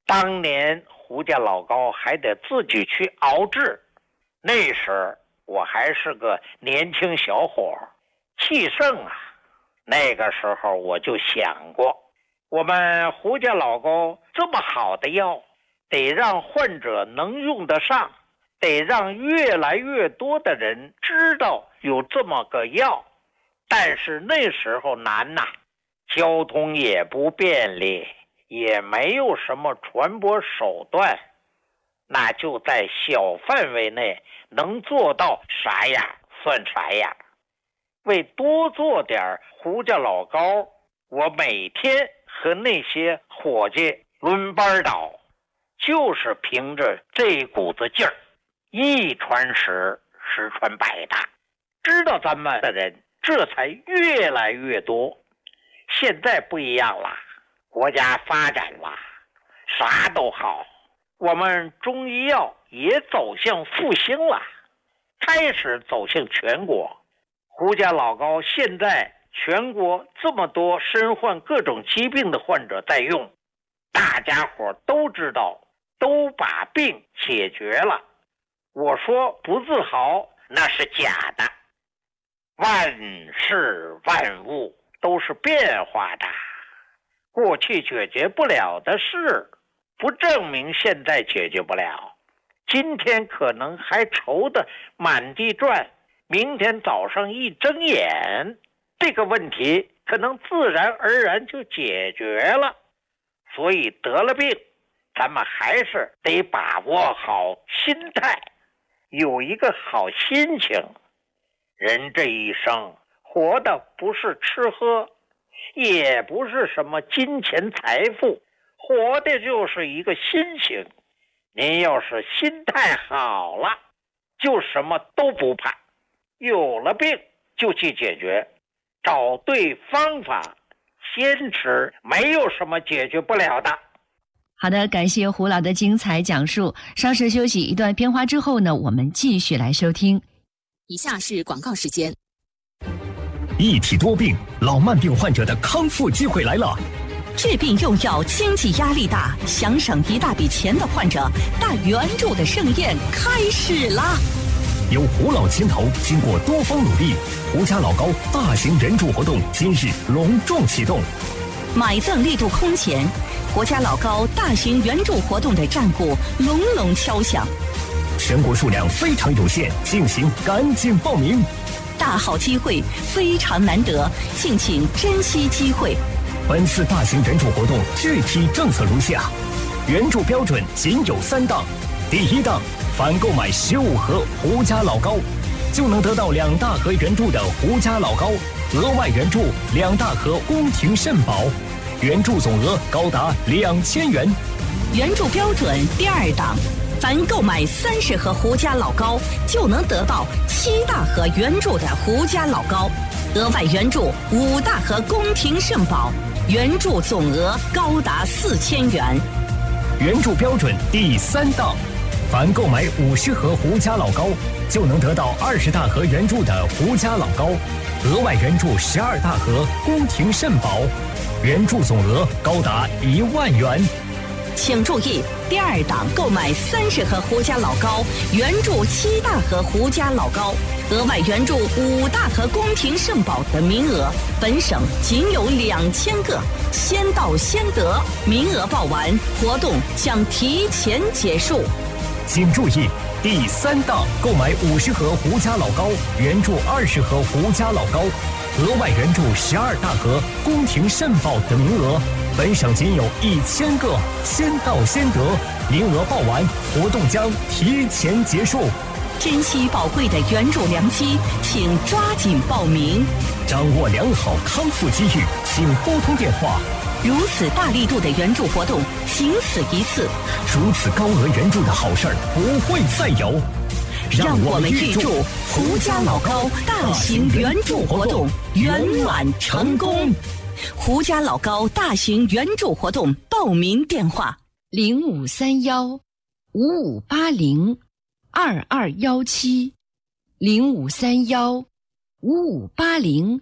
当年胡家老高还得自己去熬制，那时我还是个年轻小伙，气盛啊。那个时候我就想过，我们胡家老高这么好的药，得让患者能用得上，得让越来越多的人知道有这么个药。但是那时候难呐，交通也不便利，也没有什么传播手段，那就在小范围内能做到啥呀算啥呀。为多做点胡家老高，我每天和那些伙计轮班倒，就是凭着这股子劲儿，一传十，十传百的，知道咱们的人这才越来越多。现在不一样了，国家发展了，啥都好，我们中医药也走向复兴了，开始走向全国。胡家老高现在全国这么多身患各种疾病的患者在用，大家伙都知道，都把病解决了。我说不自豪那是假的，万事万物都是变化的，过去解决不了的事，不证明现在解决不了。今天可能还愁得满地转，明天早上一睁眼，这个问题可能自然而然就解决了。所以得了病，咱们还是得把握好心态，有一个好心情。人这一生活的不是吃喝，也不是什么金钱财富，活的就是一个心情。您要是心态好了，就什么都不怕，有了病就去解决，找对方法，坚持，没有什么解决不了的。 好的，感谢胡老的精彩讲述。稍事休息一段片花之后呢，我们继续来收听。 以下是广告时间。 一体多病，老慢病患者的康复机会来了。 治病用药，经济压力大，想省一大笔钱的患者，大援助的盛宴开始啦！ 由胡老牵头，经过多方努力，胡家老高大型援助活动今日隆重启动。 买赠力度空前，胡家老高大型援助活动的战鼓隆隆敲响。 全国数量非常有限，敬请赶紧报名。 大好机会非常难得，敬请珍惜机会。 本次大型援助活动具体政策如下：援助标准仅有3档。第1档，凡购买15盒胡家老高，就能得到2大盒援助的胡家老高，额外援助2大盒宫廷肾宝，援助总额高达2000元。 援助标准第2档，凡购买30盒胡家老高，就能得到7大盒援助的胡家老高，额外援助5大盒宫廷肾宝，援助总额高达4000元。 援助标准第3档，凡购买50盒胡家老高，就能得到20大盒援助的胡家老高，额外援助12大盒宫廷肾宝，援助总额高达1万元。 请注意，第2档购买30盒胡家老高，援助7大盒胡家老高，额外援助5大盒宫廷肾宝的名额，本省仅有2000个，先到先得，名额报完，活动将提前结束。 请注意，第3档购买50盒胡家老高，援助20盒胡家老高，额外援助12大盒宫廷肾宝的名额，本省仅有1000个，先到先得，名额报完，活动将提前结束。 珍惜宝贵的援助良机，请抓紧报名。 掌握良好康复机遇，请拨通电话。 如此大力度的援助活动，仅此一次。 如此高额援助的好事儿不会再有。 让我们预祝胡家老高大型援助活动圆满成功。胡家老高大型援助活动报名电话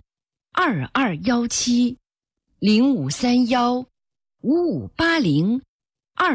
05315580221705315580221705315580